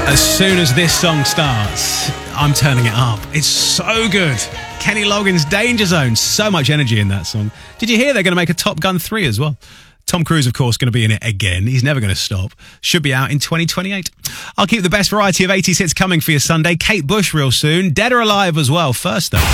As soon as this song starts, I'm turning it up. It's so good. Kenny Loggins' Danger Zone. So much energy in that song. Did you hear they're going to make a Top Gun 3 as well? Tom Cruise, of course, going to be in it again. He's never going to stop. Should be out in 2028. I'll keep the best variety of 80s hits coming for you Sunday. Kate Bush real soon. Dead or Alive as well. First though.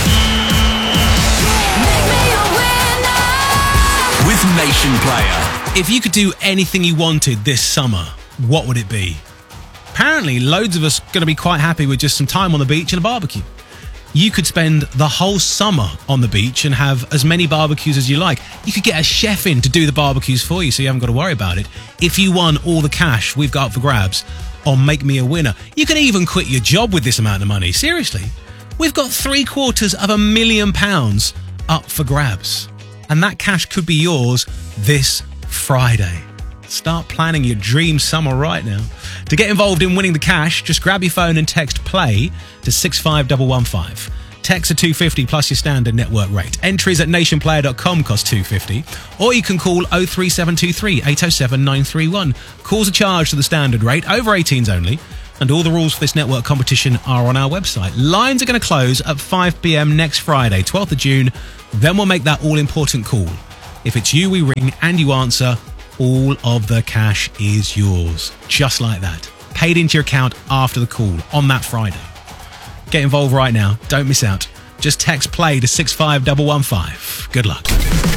With Nation Player. If you could do anything you wanted this summer, what would it be? Apparently, loads of us are going to be quite happy with just some time on the beach and a barbecue. You could spend the whole summer on the beach and have as many barbecues as you like. You could get a chef in to do the barbecues for you so you haven't got to worry about it. If you won all the cash we've got up for grabs on Make Me a Winner, you could even quit your job with this amount of money. Seriously. We've got £750,000 up for grabs. And that cash could be yours this Friday. Start planning your dream summer right now. To get involved in winning the cash, just grab your phone and text PLAY to 65115. Text are $250 plus your standard network rate. Entries at nationplayer.com cost $250. Or you can call 03723 807 931. Calls are charged to the standard rate, over 18s only. And all the rules for this network competition are on our website. Lines are going to close at 5 p.m. next Friday, 12th of June. Then we'll make that all-important call. If it's you we ring and you answer, all of the cash is yours. Just like that. Paid into your account after the call on that Friday. Get involved right now. Don't miss out. Just text PLAY to 65115. Good luck.